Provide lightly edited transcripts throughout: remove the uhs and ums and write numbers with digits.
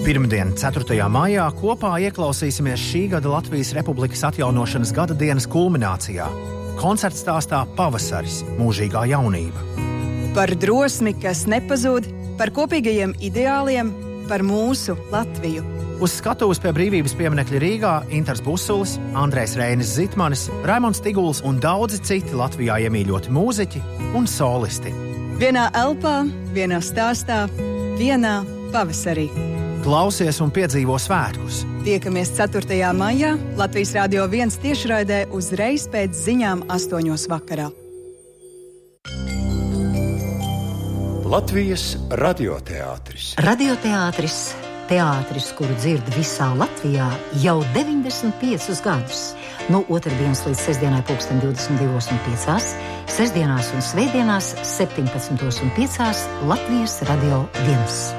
Pirmdien, 4. maijā, kopā ieklausīsimies šī gada Latvijas Republikas atjaunošanas gada dienas kulminācijā. Koncerts stāstā Pavasaris – mūžīgā jaunība. Par drosmi, kas nepazūd, par kopīgajiem ideāliem, par mūsu Latviju. Uz skatuves pie Brīvības pieminekļa Rīgā Intars Busulis, Andrejs Reinis Zitmanis, Raimonds Tiguls un daudzi citi Latvijā iemīļoti mūziķi un solisti. Vienā elpā, vienā stāstā, vienā pavasarī. Klausies un piedzīvo svētkus. Tiekamies 4. maijā Latvijas Radio 1 tiešraidē uzreiz pēc ziņām 8 vakarā. Latvijas radioteātris. Radioteātris, teātris, kuru dzird visā Latvijā jau 95 gadus. No otrdienas līdz sestdienai 22:05, sestdienās un svētdienās 17:05 Latvijas Radio 1.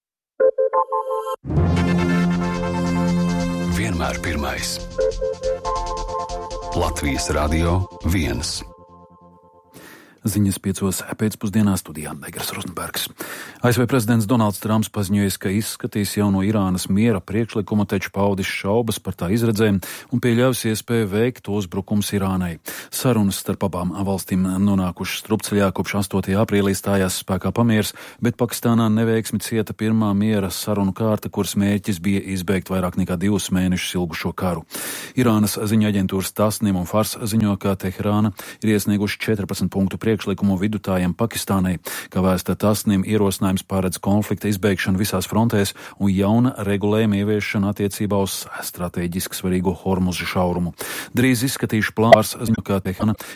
Vienmēr pirmais. Latvijas Radio 1. Ziņas 5 pēcpusdienā studijā Negras Rozenbergs. ASV prezidents Donalds Trumps paziņojis, ka izskatīs jauno Irānas miera priekšlikumu, taču paudis šaubas par tā izredzēm un pieļaus iespēju veikt uzbrukums Irānai. Sarunas starp abām valstīm nonākušas strupceļā kopš 8. aprīlī stājās spēkā pamiers, bet Pakistānā neveiksmi cieta pirmā miera sarunu kārta, kuras mērķis bija izbeigt vairāk nekā 2 mēnešus ilgušo karu. Irānas ziņu aģentūras Tasnim un Fars ziņo, ka Teherāna ir iesnieguši 14 punktu priekšlikumu vidutājiem Pakistānai. Kā vēsta Tasnim, ierosinājums paredz konflikta izbeigšanu visās frontēs un jauna regulējuma ieviešana attiecībā uz strateģiski svarīgu Hormuza šaurumu. Drīz izskatīšu plāns ziņo, ka Teherāna